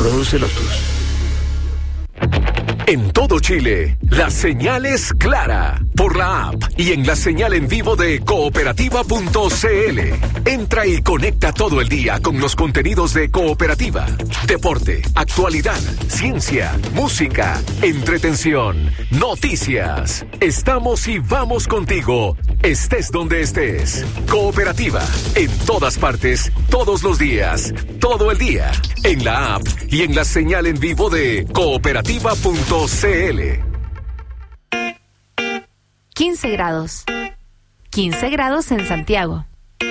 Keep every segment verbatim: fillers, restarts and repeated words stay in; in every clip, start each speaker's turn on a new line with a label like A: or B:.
A: Produce Lotus.
B: En todo Chile, la señal es clara por la app y en la señal en vivo de cooperativa punto c l. Entra y conecta todo el día con los contenidos de Cooperativa. Deporte, actualidad, ciencia, música, entretención, noticias. Estamos y vamos contigo, estés donde estés. Cooperativa, en todas partes, todos los días, todo el día. En la app y en la señal en vivo de cooperativa punto c l.
C: quince grados. quince grados en Santiago.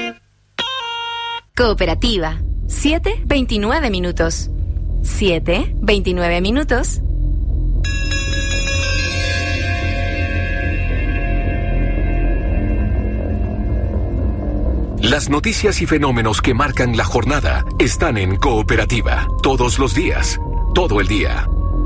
C: Cooperativa. siete, veintinueve minutos. siete, veintinueve minutos.
B: Las noticias y fenómenos que marcan la jornada están en Cooperativa. Todos los días, todo el día.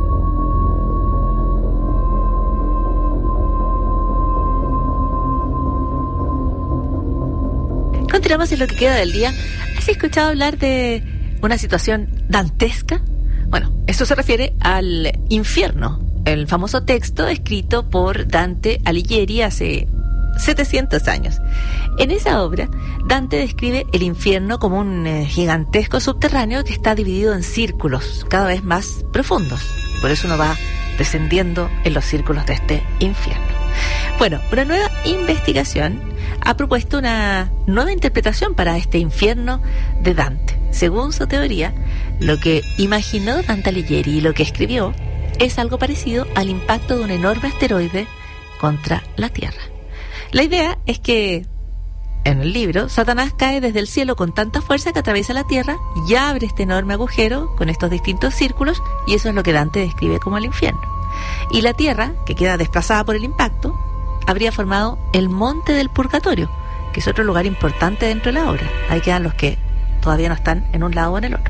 D: Continuamos en lo que queda del día. ¿Has escuchado hablar de una situación dantesca? Bueno, eso se refiere al infierno, el famoso texto escrito por Dante Alighieri hace setecientos años. En esa obra, Dante describe el infierno como un eh, gigantesco subterráneo que está dividido en círculos cada vez más profundos. Por eso uno va descendiendo en los círculos de este infierno. Bueno, una nueva investigación ha propuesto una nueva interpretación para este infierno de Dante. Según su teoría, lo que imaginó Dante Alighieri y lo que escribió es algo parecido al impacto de un enorme asteroide contra la Tierra. La idea es que, en el libro, Satanás cae desde el cielo con tanta fuerza que atraviesa la Tierra y abre este enorme agujero con estos distintos círculos, y eso es lo que Dante describe como el infierno. Y la Tierra, que queda desplazada por el impacto, habría formado el monte del purgatorio, que es otro lugar importante dentro de la obra. Ahí quedan los que todavía no están en un lado o en el otro.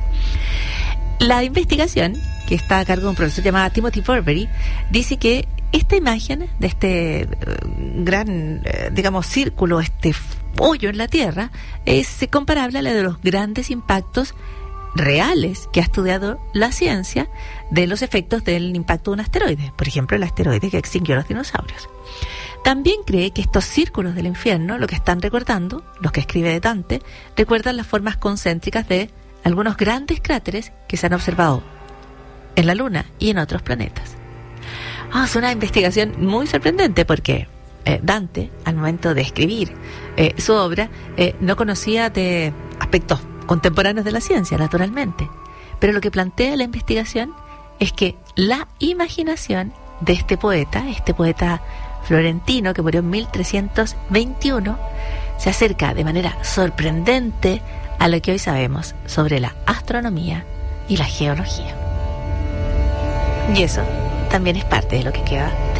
D: La investigación, que está a cargo de un profesor llamado Timothy Forbury, dice que esta imagen de este uh, gran, uh, digamos, círculo, este hoyo en la Tierra, es comparable a la de los grandes impactos reales que ha estudiado la ciencia de los efectos del impacto de un asteroide. Por ejemplo, el asteroide que extinguió a los dinosaurios. También cree que estos círculos del infierno, lo que están recordando, los que escribe Dante, recuerdan las formas concéntricas de algunos grandes cráteres que se han observado en la Luna y en otros planetas. Ah, es una investigación muy sorprendente porque eh, Dante, al momento de escribir eh, su obra, eh, no conocía de aspectos contemporáneos de la ciencia, naturalmente. Pero lo que plantea la investigación es que la imaginación de este poeta, este poeta florentino que murió en mil trescientos veintiuno, se acerca de manera sorprendente a lo que hoy sabemos sobre la astronomía y la geología. Y eso también es parte de lo que queda